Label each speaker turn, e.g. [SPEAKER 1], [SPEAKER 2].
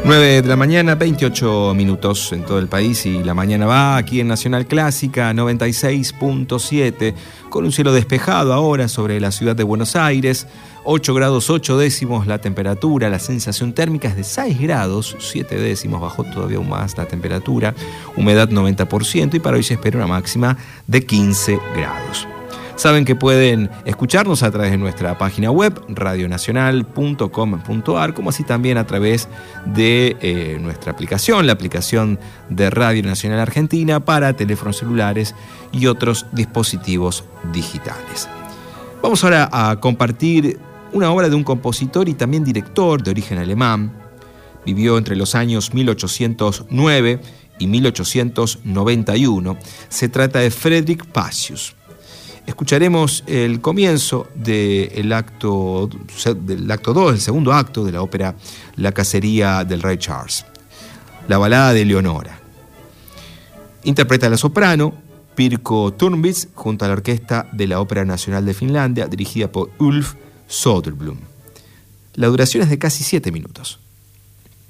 [SPEAKER 1] 9 de la mañana, 28 minutos en todo el país, y la mañana va aquí en Nacional Clásica 96.7, con un cielo despejado ahora sobre la ciudad de Buenos Aires, 8 grados 8 décimos la temperatura, la sensación térmica es de 6 grados 7 décimos, bajó todavía aún más la temperatura, humedad 90%, y para hoy se espera una máxima de 15 grados. Saben que pueden escucharnos a través de nuestra página web, radionacional.com.ar, como así también a través de nuestra aplicación, la aplicación de Radio Nacional Argentina para teléfonos celulares y otros dispositivos digitales. Vamos ahora a compartir una obra de un compositor y también director de origen alemán. Vivió entre los años 1809 y 1891. Se trata de Friedrich Pacius. Escucharemos el comienzo del acto 2, el segundo acto de la ópera La cacería del rey Charles, la balada de Leonora. Interpreta la soprano Pirkko Turnqvist junto a la orquesta de la Ópera Nacional de Finlandia, dirigida por Ulf Söderblom. La duración es de casi 7 minutos.